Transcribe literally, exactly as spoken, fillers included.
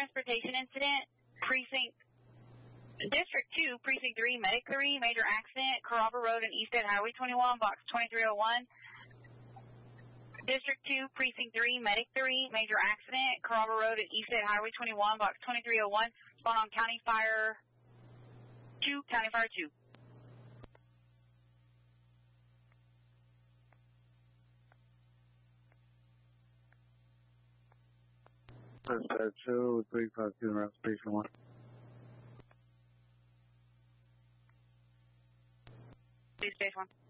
transportation incident, precinct, District two, Precinct three, Medic three, major accident, Carrabba Road and East End Highway twenty-one, box twenty-three oh one. District two, Precinct three, Medic three, major accident, Carrabba Road and East End Highway twenty-one, box twenty-three oh one. Spawn on County Fire two, County Fire two. Dispatch two, three five two, around station one. Station one.